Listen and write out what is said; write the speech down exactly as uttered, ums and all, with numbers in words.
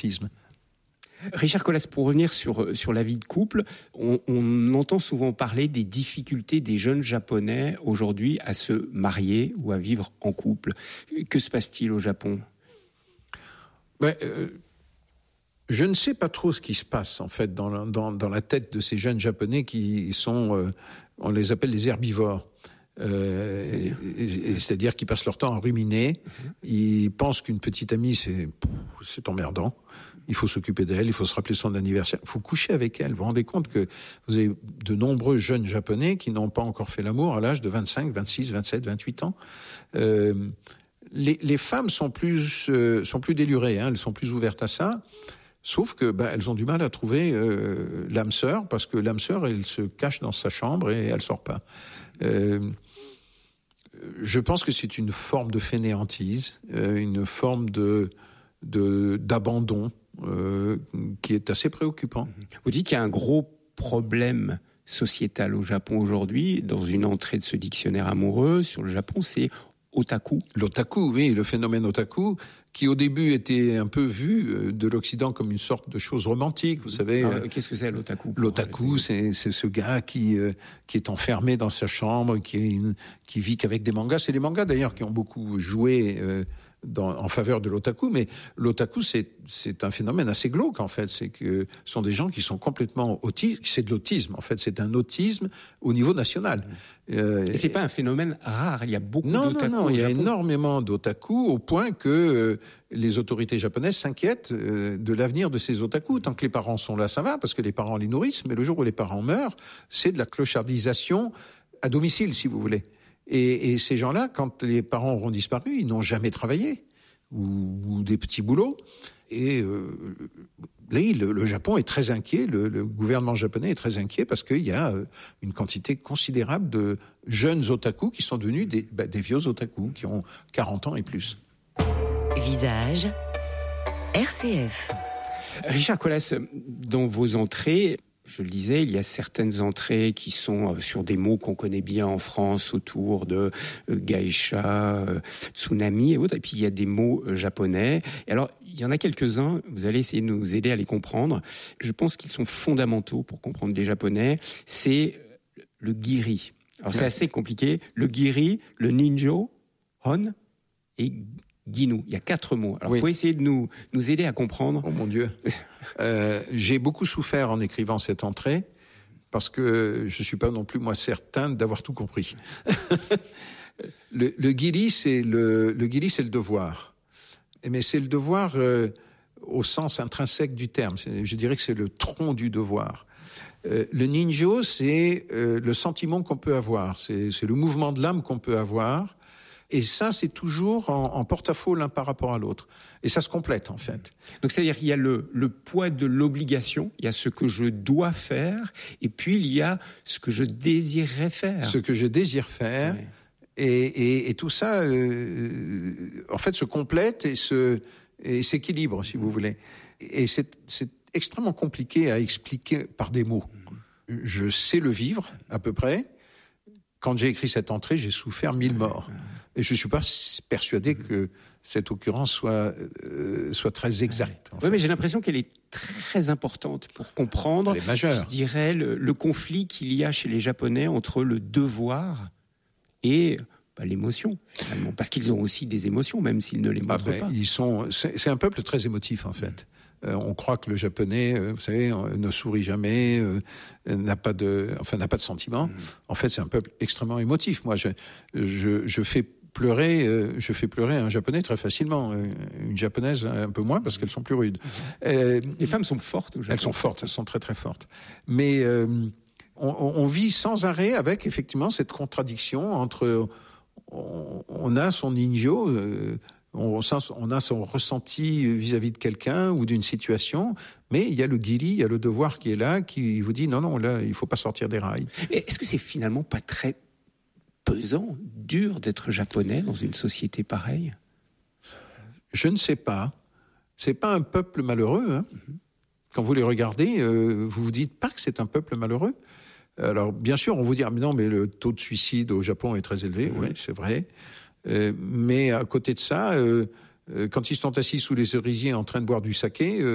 fainéantisme. Richard Colas, pour revenir sur, sur la vie de couple, on, on entend souvent parler des difficultés des jeunes Japonais aujourd'hui à se marier ou à vivre en couple. Que se passe-t-il au Japon ? Ben, euh, je ne sais pas trop ce qui se passe en fait dans la, dans, dans la tête de ces jeunes Japonais qui sont, euh, on les appelle les herbivores. Euh, et, et, et, c'est-à-dire qu'ils passent leur temps à ruminer. Mmh. Ils pensent qu'une petite amie, c'est, c'est emmerdant. Il faut s'occuper d'elle, il faut se rappeler son anniversaire. Il faut coucher avec elle. Vous vous rendez compte que vous avez de nombreux jeunes Japonais qui n'ont pas encore fait l'amour à l'âge de vingt-cinq, vingt-six, vingt-sept, vingt-huit ans. Euh, les, les femmes sont plus, euh, sont plus délurées, hein, elles sont plus ouvertes à ça. Sauf que bah, elles ont du mal à trouver euh, l'âme sœur, parce que l'âme sœur, elle se cache dans sa chambre et elle sort pas. Euh, je pense que c'est une forme de fainéantise, euh, une forme de, de d'abandon euh, qui est assez préoccupant. Vous dites qu'il y a un gros problème sociétal au Japon aujourd'hui. Dans une entrée de ce dictionnaire amoureux sur le Japon, c'est otaku. L'otaku, oui, le phénomène otaku, qui au début était un peu vu de l'Occident comme une sorte de chose romantique, vous savez. Ah, qu'est-ce que c'est l'otaku ? L'otaku, c'est, c'est ce gars qui euh, qui est enfermé dans sa chambre, qui est une, qui vit qu'avec des mangas. C'est les mangas d'ailleurs qui ont beaucoup joué euh, dans, en faveur de l'otaku, mais l'otaku c'est c'est un phénomène assez glauque en fait. C'est que ce sont des gens qui sont complètement autistes. C'est de l'autisme en fait. C'est un autisme au niveau national. Euh, et c'est pas un phénomène rare. Il y a beaucoup non, d'otaku. Non, non, non. Il y a Japon. énormément d'otaku au point que euh, les autorités japonaises s'inquiètent euh, de l'avenir de ces otaku. Tant que les parents sont là, ça va parce que les parents les nourrissent. Mais le jour où les parents meurent, c'est de la clochardisation à domicile, si vous voulez. Et, et ces gens-là, quand les parents auront disparu, ils n'ont jamais travaillé ou, ou des petits boulots. Et euh, là, le, le Japon est très inquiet, le, le gouvernement japonais est très inquiet parce qu'il y a euh, une quantité considérable de jeunes otaku qui sont devenus des, bah, des vieux otaku qui ont quarante ans et plus. Visage R C F. Richard Colas, dans vos entrées, je le disais, il y a certaines entrées qui sont sur des mots qu'on connaît bien en France autour de euh, geisha, euh, tsunami et autres. Et puis il y a des mots euh, japonais. Et alors, il y en a quelques-uns, vous allez essayer de nous aider à les comprendre. Je pense qu'ils sont fondamentaux pour comprendre les Japonais. C'est le giri. Alors c'est assez compliqué. Le giri, le ninjo, hon et Ginu. Il y a quatre mots. Alors, oui. Vous pouvez essayer de nous, nous aider à comprendre. Oh mon Dieu. euh, j'ai beaucoup souffert en écrivant cette entrée parce que je suis pas non plus, moi, certain d'avoir tout compris. le, le giri, c'est le, le giri, c'est le devoir. Mais c'est le devoir euh, au sens intrinsèque du terme. C'est, je dirais que c'est le tronc du devoir. Euh, le ninjo, c'est euh, le sentiment qu'on peut avoir. C'est, c'est le mouvement de l'âme qu'on peut avoir. Et ça, c'est toujours en, en porte-à-faux l'un par rapport à l'autre. Et ça se complète, en fait. Donc, c'est-à-dire qu'il y a le, le poids de l'obligation, il y a ce que je dois faire, et puis il y a ce que je désirerais faire. Ce que je désire faire. Ouais. Et, et, et tout ça, euh, en fait, se complète et, se, et s'équilibre, si vous voulez. Et c'est, c'est extrêmement compliqué à expliquer par des mots. Je sais le vivre, à peu près. Quand j'ai écrit cette entrée, j'ai souffert mille morts. Et je ne suis pas persuadé que cette occurrence soit, euh, soit très exacte. Oui, mais j'ai l'impression qu'elle est très importante pour comprendre, elle est majeure. Je dirais, le, le conflit qu'il y a chez les Japonais entre le devoir et bah, l'émotion, finalement. Parce qu'ils ont aussi des émotions, même s'ils ne les montrent ah ben, pas. Ils sont, c'est, c'est un peuple très émotif, en fait. Euh, on croit que le Japonais, euh, vous savez, euh, ne sourit jamais, euh, n'a pas de, enfin n'a pas de sentiments. Mmh. En fait, c'est un peuple extrêmement émotif. Moi, je, je, je fais pleurer, euh, je fais pleurer un Japonais très facilement, euh, une Japonaise un peu moins parce qu'elles sont plus rudes. Mmh. Euh, Les femmes sont fortes au Japon. Elles sont fortes, elles sont très très fortes. Mais euh, on, on vit sans arrêt avec effectivement cette contradiction entre, on, on a son ninjo. Euh, On, on a son ressenti vis-à-vis de quelqu'un ou d'une situation, mais il y a le giri, il y a le devoir qui est là, qui vous dit non, non, là, il faut pas sortir des rails. Et est-ce que c'est finalement pas très pesant, dur d'être japonais dans une société pareille ? Je ne sais pas. C'est pas un peuple malheureux. Hein. Mm-hmm. Quand vous les regardez, euh, vous vous dites pas que c'est un peuple malheureux. Alors, bien sûr, on vous dit ah, mais non, mais le taux de suicide au Japon est très élevé. Mm-hmm. Oui, c'est vrai. Euh, mais à côté de ça, euh, euh, quand ils sont assis sous les cerisiers en train de boire du saké, euh,